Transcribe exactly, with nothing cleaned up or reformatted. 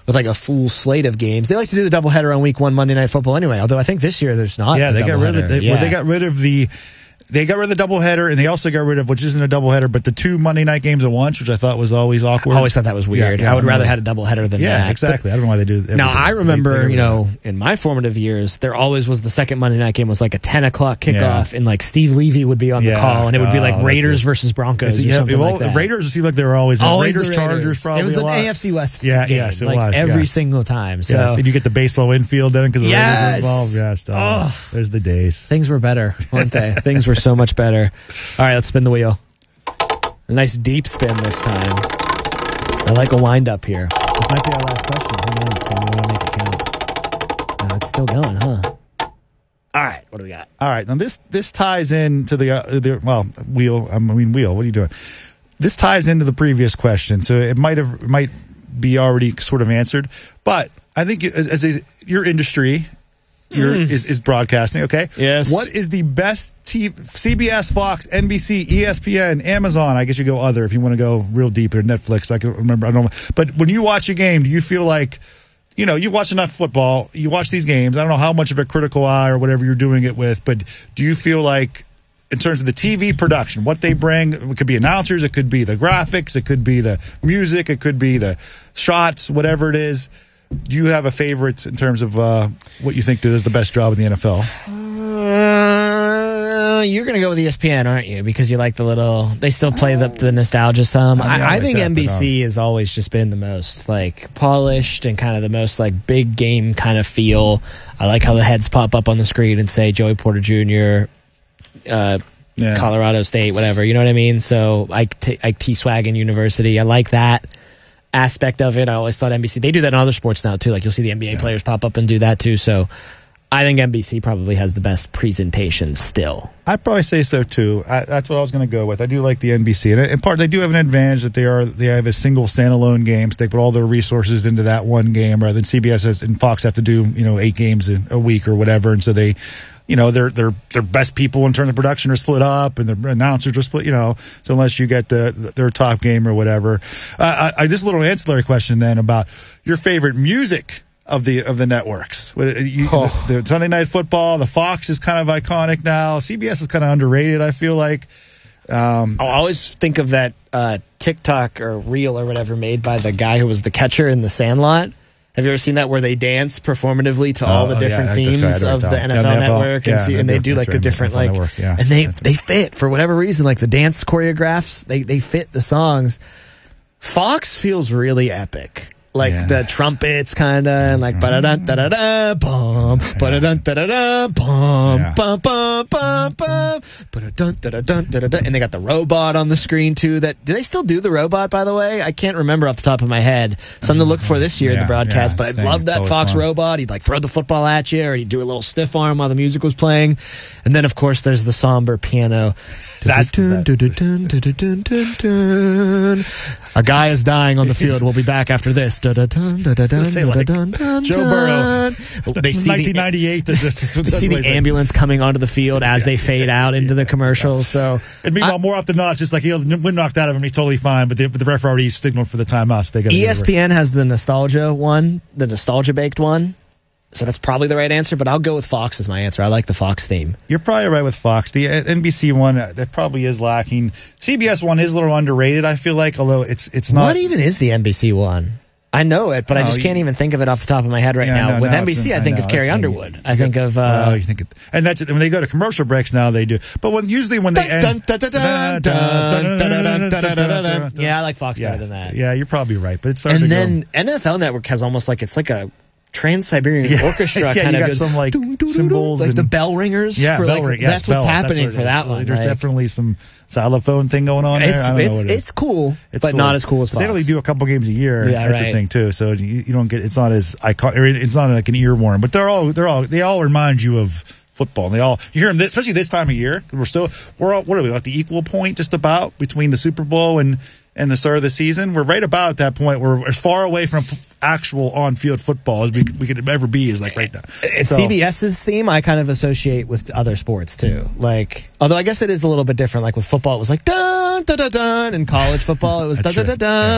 with like a full slate of games. They like to do the doubleheader on week one Monday Night Football anyway. Although I think this year there's not. Yeah, a they got rid of. They, yeah. well, they got rid of the. They got rid of the doubleheader, and they also got rid of, which isn't a doubleheader, but the two Monday night games at once, which I thought was always awkward. I always thought that was weird. Yeah, yeah, I would I rather know. had a doubleheader than yeah, that. exactly. But I don't know why they do. now I remember, they, they you know, in my formative years, there always was the second Monday night game was like a ten o'clock kickoff, Yeah. and like Steve Levy would be on the Yeah. call, and it would be like Oh, Raiders that's it. versus Broncos or yeah, something well, like that. Raiders seemed like they were always, Always Raiders, the Raiders. Chargers, probably It was a an lot. A F C West Yeah, game, yes, it like was, every yeah. single time. So Yes, and you get the baseball infield then because the Yes. Raiders are involved. Yes, oh, Oh. there's the days. things were better, weren't they? Things were so much better. All right, let's spin the wheel. A nice deep spin this time. I like a wind up here. This might be our last question. Who knows? So we want to make it count. Uh, it's still going, huh? All right, what do we got? All right, now this this ties into the, uh, the well wheel. I mean wheel. What are you doing? This ties into the previous question, so it might have it might be already sort of answered. But I think as, as a, your industry. Your, mm. is, is broadcasting, okay? Yes. What is the best T V, C B S, Fox, N B C, E S P N, Amazon? I guess you go other if you want to go real deep, or Netflix. I can remember. I don't. But when you watch a game, do you feel like, you know, you watch enough football, you watch these games. I don't know how much of a critical eye or whatever you're doing it with, but do you feel like, in terms of the T V production, what they bring, it could be announcers, it could be the graphics, it could be the music, it could be the shots, whatever it is. Do you have a favorite in terms of uh, what you think does the best job in the N F L? Uh, you're going to go with E S P N, aren't you? Because you like the little... They still play the, the nostalgia some. I mean, I, I I like think that, N B C but, um, has always just been the most like polished and kind of the most like big game kind of feel. I like how the heads pop up on the screen and say Joey Porter Junior, uh, Yeah. Colorado State, whatever. You know what I mean? So Ike T, Ike T. Swaggin University. I like that aspect of it. I always thought N B C, they do that in other sports now too. Like you'll see the N B A yeah. players pop up and do that too. So I think N B C probably has the best presentation still. I'd probably say so too. I, that's what I was going to go with. I do like the N B C, and in part they do have an advantage that they are they have a single standalone game. So they put all their resources into that one game, rather than C B S has, and Fox have to do you know eight games a, a week or whatever. And so they, you know, their their their best people in terms of production are split up, and the announcers are split. You know, so unless you get the their top game or whatever, uh, I, I just a little ancillary question then about your favorite music of the of the networks. You, oh. the, the Sunday Night Football, the Fox is kind of iconic now. C B S is kind of underrated, I feel like. Um, I always think of that uh, TikTok or reel or whatever made by the guy who was the catcher in The Sandlot. Have you ever seen that where they dance performatively to all oh, the different yeah, themes of the N F L, yeah, the network, yeah, and, see, and they do like the different like, yeah, and they they fit for whatever reason, like the dance choreographs, they they fit the songs. Fox feels really epic. Like yeah. the trumpets, kind of, and like ba da da da da bum, ba da da da da bum, bum bum bum bum, ba da da da da da da. And they got the robot on the screen too. That do they still do the robot? By the way, I can't remember off the top of my head. Something to look for this year yeah, in the broadcast. yeah, but I loved that Fox fun. robot. He'd like throw the football at you, or he'd do a little stiff arm while the music was playing. And then of course there's the somber piano. That's dun, dun, dun, dun, dun, dun, dun, dun. A guy is dying on the field. We'll be back after this. Dun, dun, dun, dun, dun, say like dun, dun, Joe dun. Burrow. They see nineteen ninety-eight. The, they see the ambulance coming onto the field as yeah. they fade out into the commercial. So, and meanwhile, I, more often than not, it's just like he'll win knocked out of him. He's totally fine, but the, but the ref already signaled for the timeout. So E S P N has the nostalgia one, the nostalgia baked one. So that's probably the right answer, but I'll go with Fox as my answer. I like the Fox theme. You're probably right with Fox. The N B C one, that probably is lacking. C B S one is a little underrated, I feel like, although it's it's not. What even is the N B C one? I know it, but oh, I just can't you, even think of it off the top of my head right yeah, now. No, with no, N B C, I, I think know, of Carrie Underwood. You, you I think get, of. Uh, oh, you think it, and that's it. When they go to commercial breaks now, they do. But when usually when they end. Yeah, I like Fox yeah, better than that. Yeah, you're probably right, but it's. And then go. N F L Network has almost like it's like a Trans-Siberian yeah. Orchestra yeah, kind you of got some like symbols, like and, the bell ringers. Yeah, for bell like, ring. Yes, that's bells, what's happening that's what for that one. There's like, definitely some xylophone thing going on it's, there. I don't it's know what it it's cool, it's but cool. not as cool as Fox. They only do a couple games a year. Yeah, that's right. the thing too. So you, you don't get. It's not as iconic. It's not like an earworm, but they're all they're all they all remind you of football. They all you hear them, especially this time of year. We're still we're all, what are we at the equal point just about between the Super Bowl and. And the start of the season, we're right about at that point. We're as far away from actual on-field football as we, we could ever be. Is like right now. So, CBS's theme, I kind of associate with other sports too. Like, although I guess it is a little bit different. Like with football, it was like dun dun dun dun. In college football, it was dun dun dun dun.